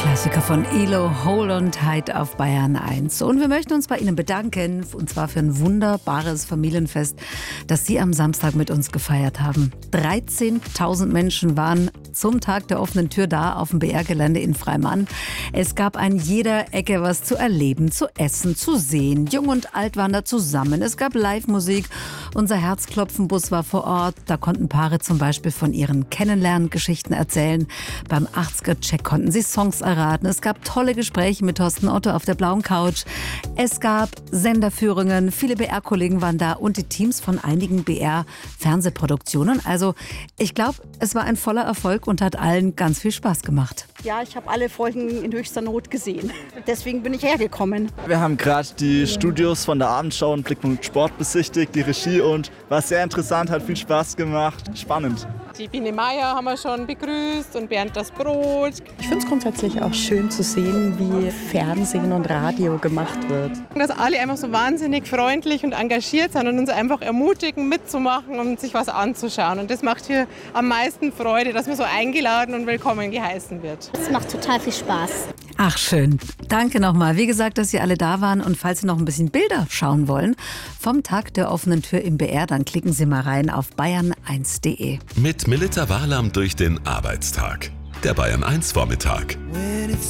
Klassiker von ELO, Hold on Tight auf Bayern 1. Und wir möchten uns bei Ihnen bedanken, und zwar für ein wunderbares Familienfest, das Sie am Samstag mit uns gefeiert haben. 13.000 Menschen waren zum Tag der offenen Tür da auf dem BR-Gelände in Freimann. Es gab an jeder Ecke was zu erleben, zu essen, zu sehen. Jung und alt waren da zusammen. Es gab Live-Musik. Unser Herzklopfenbus war vor Ort. Da konnten Paare zum Beispiel von ihren Kennenlerngeschichten erzählen. Beim 80er-Check konnten sie Songs erraten. Es gab tolle Gespräche mit Thorsten Otto auf der blauen Couch. Es gab Senderführungen. Viele BR-Kollegen waren da und die Teams von einigen BR-Fernsehproduktionen. Also ich glaube, es war ein voller Erfolg und hat allen ganz viel Spaß gemacht. Ja, ich habe alle Folgen in höchster Not gesehen. Deswegen bin ich hergekommen. Wir haben gerade die Studios von der Abendschau und Blickpunkt Sport besichtigt, die Regie, und war sehr interessant, hat viel Spaß gemacht, spannend. Die Biene Meier haben wir schon begrüßt und Bernd das Brot. Ich finde es grundsätzlich auch schön zu sehen, wie Fernsehen und Radio gemacht wird. Dass alle einfach so wahnsinnig freundlich und engagiert sind und uns einfach ermutigen, mitzumachen und sich was anzuschauen. Und das macht hier am meisten Freude, dass man so eingeladen und willkommen geheißen wird. Es macht total viel Spaß. Ach schön. Danke nochmal. Wie gesagt, dass Sie alle da waren. Und falls Sie noch ein bisschen Bilder schauen wollen vom Tag der offenen Tür im BR, dann klicken Sie mal rein auf bayern1.de. Mit Melita Wahlam durch den Arbeitstag. Der Bayern 1 Vormittag.